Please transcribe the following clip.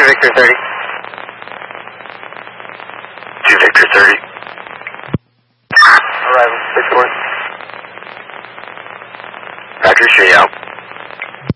2 Victor 30. 2 Victor 30. Arrival, 6-4. Roger, show you out.